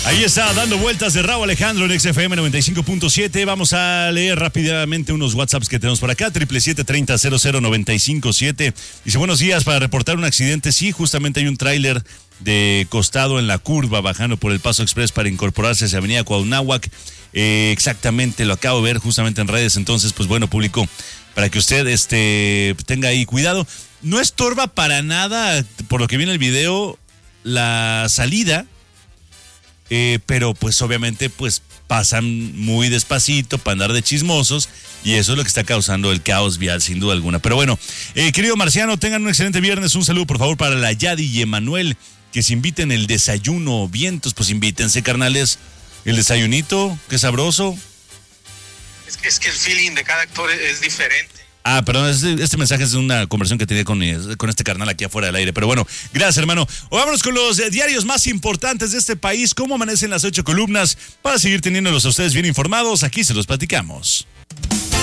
Ahí está, dando vueltas de Rauw Alejandro en XFM 95.7. Vamos a leer rápidamente unos WhatsApps que tenemos por acá. 777-30-00957. Dice, buenos días, para reportar un accidente. Sí, justamente hay un tráiler de costado en la curva, bajando por el Paso Express para incorporarse hacia Avenida Cuauhnáhuac. Exactamente, lo acabo de ver justamente en redes. Entonces, pues bueno, público, para que usted tenga ahí cuidado. No estorba para nada, por lo que vi en el video, la salida. Pero pues obviamente pues pasan muy despacito para andar de chismosos y eso es lo que está causando el caos vial sin duda alguna. Pero bueno, querido Marciano, tengan un excelente viernes. Un saludo por favor para la Yadi y Emanuel, que se inviten el desayuno. Vientos, pues invítense, carnales. El desayunito, qué sabroso. Es que el feeling de cada actor es diferente. Ah, perdón, este mensaje es de una conversación que tenía con este carnal aquí afuera del aire. Pero bueno, gracias, hermano. Vámonos con los diarios más importantes de este país. ¿Cómo amanecen las 8 columnas? Para seguir teniéndolos a ustedes bien informados, aquí se los platicamos.